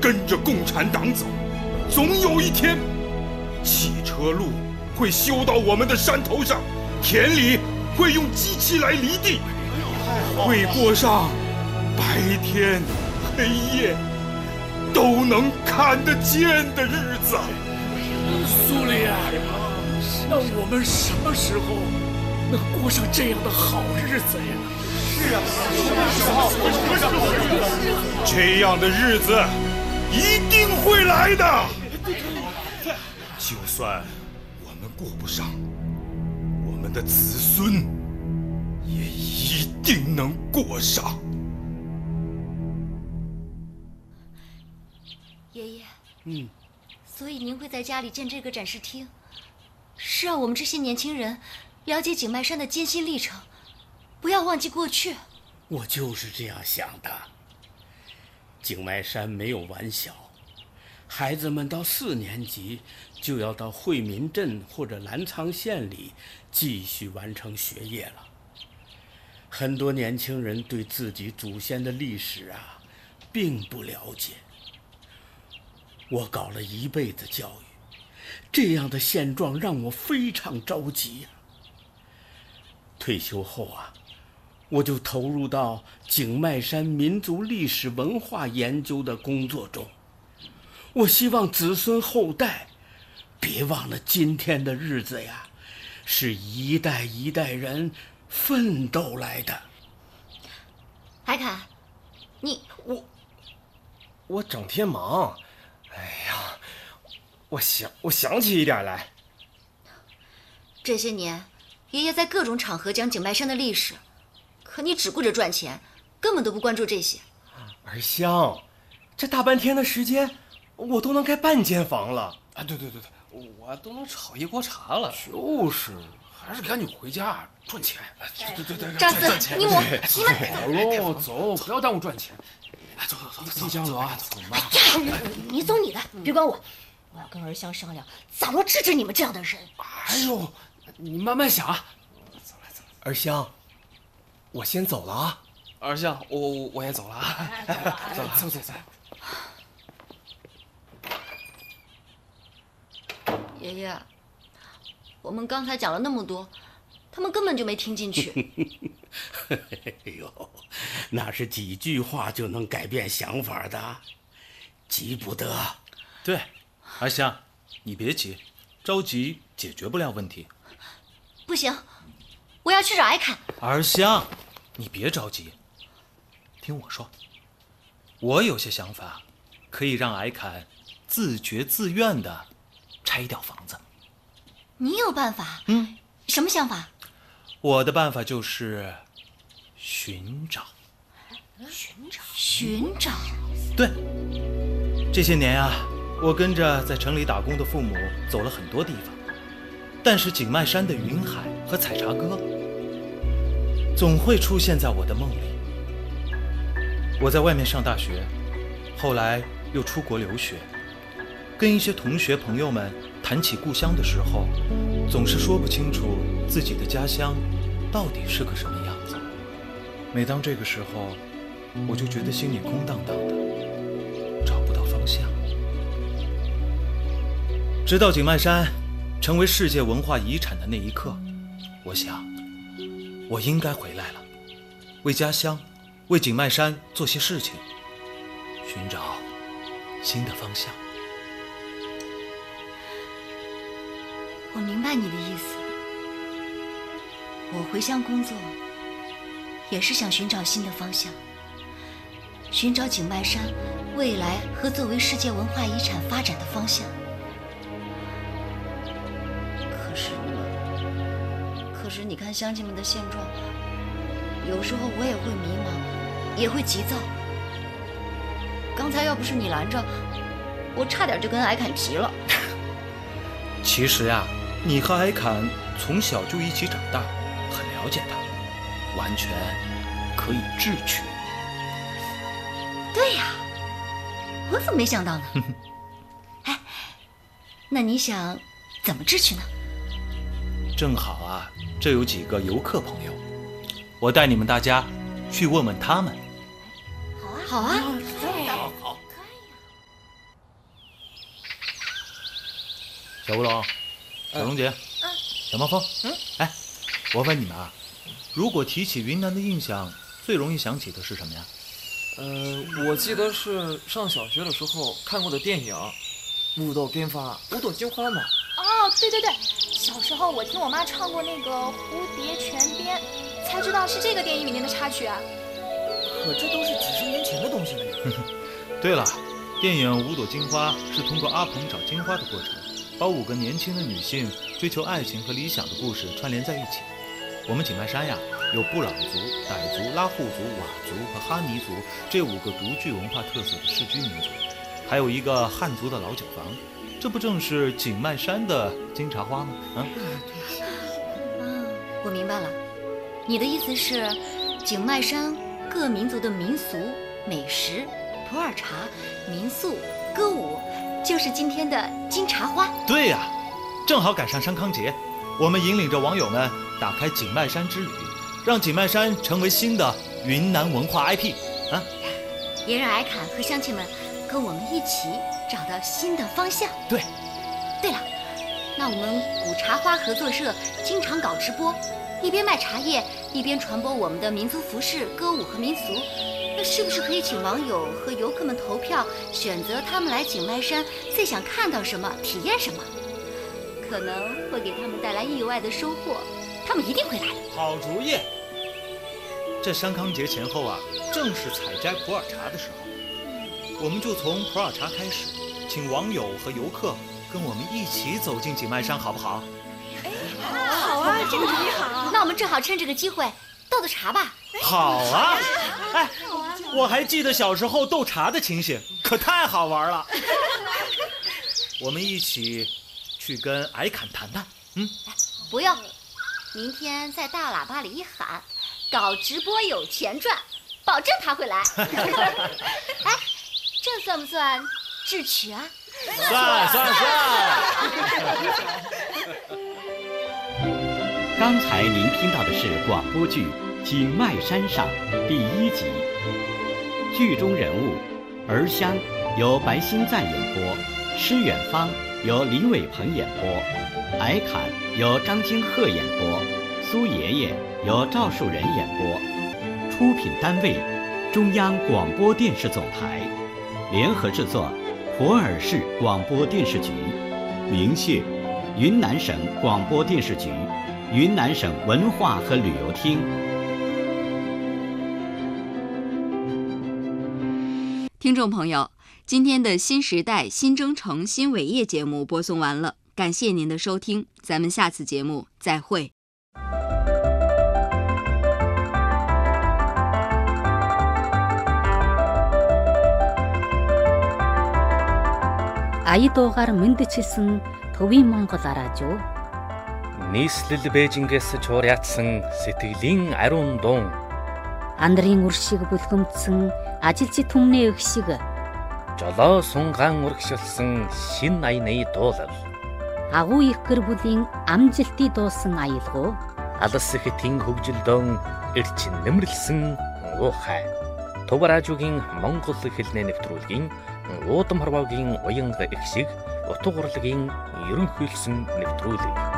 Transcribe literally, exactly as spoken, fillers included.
跟着共产党走，总有一天，汽车路会修到我们的山头上，田里会用机器来犁地，会过上白天黑夜都能看得见的日子。 苏里啊，那我们什么时候能过上这样的好日子呀？是啊， 这样的日子一定会来的。就算我们过不上，我们的子孙也一定能过上。 爷爷， 嗯， 所以您会在家里建这个展示厅，是让我们这些年轻人了解景迈山的艰辛历程，不要忘记过去。 我就是这样想的。景迈山没有完小，孩子们到四年级就要到惠民镇或者澜沧县里继续完成学业了。很多年轻人对自己祖先的历史啊，并不了解。我搞了一辈子教育，这样的现状让我非常着急呀。退休后啊，我就投入到景迈山民族历史文化研究的工作中。我希望子孙后代别忘了今天的日子呀，是一代一代人奋斗来的。 海凯，你我我整天忙，哎呀，我想我想起一点来。 这些年，爷爷在各种场合讲景迈山的历史，可你只顾着赚钱，根本都不关注这些。 儿香，这大半天的时间，我都能盖半间房了。 啊，对对对对，我都能炒一锅茶了。 就是， 还是赶紧回家赚钱。对对对， 张四，你我你们好喽，走，不要耽误赚钱。哎，走走走，自己江走啊，走吧。 你走你的，别管我。我要跟儿香商量，咋着治治你们这样的人。 哎呦，你慢慢想啊。走来走来， 儿香，我先走了啊。 儿香，我我我也走了啊。走走走走。 爷爷，我们刚才讲了那么多，他们根本就没听进去。 哎呦，那是几句话就能改变想法的，急不得。 对，儿香，你别急，着急解决不了问题。 不行，我要去找艾侃。 儿香，你别着急，听我说，我有些想法，可以让艾侃自觉自愿的拆掉房子。 你有办法？ 嗯， 什么想法？ 我的办法就是寻找。 寻找？寻找？ 对，这些年啊，我跟着在城里打工的父母走了很多地方，但是景迈山的云海和采茶歌总会出现在我的梦里。我在外面上大学，后来又出国留学，跟一些同学朋友们谈起故乡的时候，总是说不清楚自己的家乡到底是个什么样子。每当这个时候，我就觉得心里空荡荡的，找不到方向。直到景迈山成为世界文化遗产的那一刻，我想，我应该回来了，为家乡，为景迈山做些事情，寻找新的方向。 我明白你的意思。我回乡工作，也是想寻找新的方向，寻找景迈山未来和作为世界文化遗产发展的方向。可是，可是你看乡亲们的现状，有时候我也会迷茫，也会急躁。刚才要不是你拦着，我差点就跟艾侃急了。 其实呀，你和艾侃从小就一起长大，很了解他，完全可以智取。 对呀，我怎么没想到呢？哎，那你想怎么智取呢？ 正好啊，这有几个游客朋友，我带你们大家去问问他们。 好啊，好啊， 好好。 小吴龙、小龙姐、 嗯、 小毛峰，嗯，哎，我问你们啊，如果提起云南的印象，最容易想起的是什么呀？ 呃，我记得是上小学的时候看过的电影《五朵金花》，五朵金花嘛。 哦，对对对，小时候我听我妈唱过那个《蝴蝶泉边》，才知道是这个电影里面的插曲啊。 可这都是几十年前的东西了呀。 对了，电影《五朵金花》是通过阿鹏找金花的过程，把五个年轻的女性追求爱情和理想的故事串联在一起。我们景迈山呀，有布朗族、傣族、拉祜族、佤族和哈尼族这五个独具文化特色的世居民族，还有一个汉族的老酒坊，这不正是景迈山的金茶花吗？啊， 嗯，我明白了，你的意思是，景迈山各民族的民俗、美食、普洱茶、民宿、歌舞，就是今天的金茶花。 对呀，正好赶上山康节，我们引领着网友们打开景迈山之旅，让景迈山成为新的云南文化 I P 啊！ 也让艾侃和乡亲们跟我们一起找到新的方向。 对， 对了，那我们古茶花合作社经常搞直播，一边卖茶叶，一边传播我们的民族服饰、歌舞和民俗。那是不是可以请网友和游客们投票，选择他们来景迈山最想看到什么、体验什么？可能会给他们带来意外的收获，他们一定会来的。 好主意！这山康节前后啊，正是采摘普洱茶的时候，我们就从普洱茶开始，请网友和游客跟我们一起走进景迈山，好不好？ 哎，好啊，这个主意好。 那我们正好趁这个机会斗斗茶吧。 好啊！哎，我还记得小时候斗茶的情形，可太好玩了。我们一起去跟艾侃谈谈。嗯， 不用，明天在大喇叭里一喊，搞直播有钱赚，保证他会来。哎，这算不算智取啊？ 算算算！ 刚才您听到的是广播剧《景迈山上》第一集，剧中人物儿香由白新赞演播，施远芳由李伟鹏演播，艾侃由张金鹤演播，苏爷爷由赵树人演播。出品单位中央广播电视总台，联合制作普洱市广播电视局，明谢云南省广播电视局、云南省文化和旅游厅。 听众朋友，今天的新时代新征程新伟业节目播送完了，感谢您的收听，咱们下次节目再会。 Аидуугаар мэндчилсэн төвийн Монгол араажуу. Нийслэл Бээжингээс чуурьяатсан сэтгэлийн ариун дуун. Андрын үр шиг бүлгэмдсэн ажилчид түмний өх шиг. Жолоо сунгаан урагшилсан шин аяны дуулал. Агуу их гэр бүлийн амжилтыг дуусан аялгау. Алс хэтийн хөгжилдөн эрчин нэмэрлсэн уухай. Төвраажуугийн Монгол хэлний нэвтрүүлгийн уудам хорвоогийн уянга их шиг утга урлагийн ерөнхийлсөн нэвтрүүлэг.